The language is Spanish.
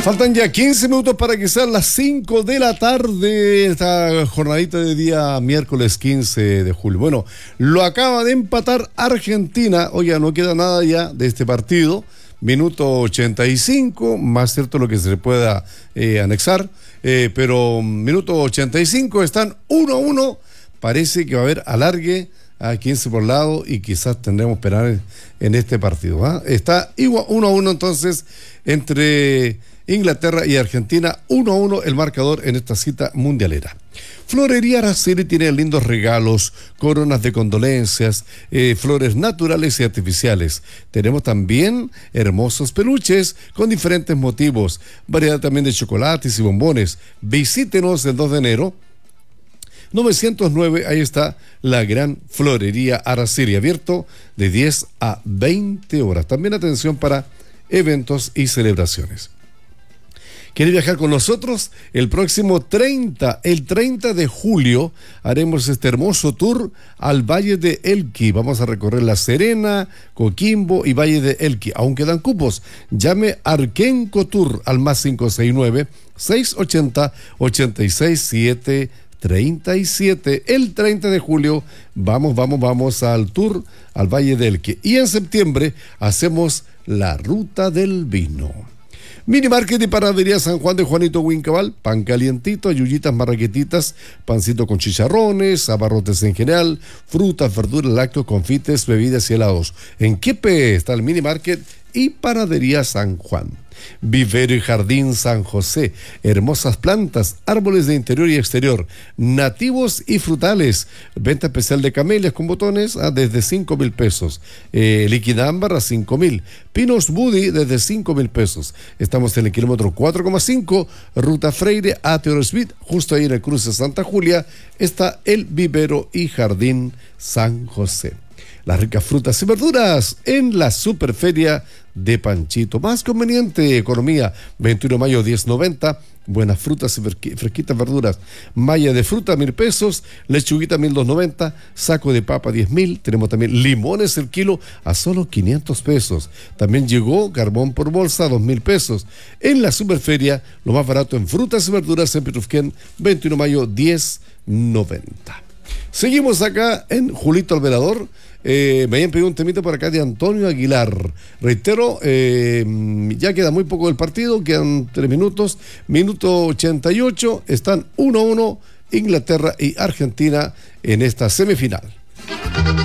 Faltan ya 15 minutos para que sean las 5 de la tarde, esta jornadita de día miércoles 15 de julio. Bueno, lo acaba de empatar Argentina, oiga, no queda nada ya de este partido, minuto 85, más cierto lo que se le pueda anexar, pero minuto 85, están 1-1, parece que va a haber alargue a 15 por lado y quizás tendremos penales en este partido, ¿eh? Está igual 1-1 entonces entre Inglaterra y Argentina, 1-1 el marcador en esta cita mundialera. Florería Araceli tiene lindos regalos, coronas de condolencias, flores naturales y artificiales. Tenemos también hermosos peluches con diferentes motivos, variedad también de chocolates y bombones. Visítenos el 2 de enero. 909, ahí está la gran Florería Araceli, abierto de 10 a 20 horas. También atención para eventos y celebraciones. ¿Quiere viajar con nosotros? El próximo 30 de julio, haremos este hermoso tour al Valle de Elqui. Vamos a recorrer La Serena, Coquimbo y Valle de Elqui. Aún quedan cupos. Llame Arquenco Tour al más 569-680-86737. El 30 de julio vamos al tour al Valle del Elqui. Y en septiembre hacemos la Ruta del Vino. Mini Market y Panadería San Juan de Juanito Huincabal, pan calientito, yuyitas marraquetitas, pancito con chicharrones, abarrotes en general, frutas, verduras, lácteos, confites, bebidas y helados. En Quepe está el Mini Market y Panadería San Juan. Vivero y Jardín San José, hermosas plantas, árboles de interior y exterior, nativos y frutales, venta especial de camelias con botones desde 5,000 pesos, líquida ámbar a 5,000, pinos Buddy desde 5,000 pesos. Estamos en el kilómetro 4,5, Ruta Freire a Teoresbit, justo ahí en el cruce Santa Julia, está el Vivero y Jardín San José. Las ricas frutas y verduras en la Superferia de Panchito. Más conveniente, economía, 21 de mayo 10.90. Buenas frutas y fresquitas verduras. Malla de fruta 1,000 pesos, lechuguita 1,290, saco de papa 10,000. Tenemos también limones el kilo a solo 500 pesos. También llegó carbón por bolsa 2,000 pesos. En la Superferia, lo más barato en frutas y verduras en Petrufquén, 21 de mayo 10.90. Seguimos acá en Julito Alverador. Me habían pedido un temita por acá de Antonio Aguilar. Reitero, ya queda muy poco del partido, quedan 3 minutos. Minuto 88, están 1-1 Inglaterra y Argentina en esta semifinal.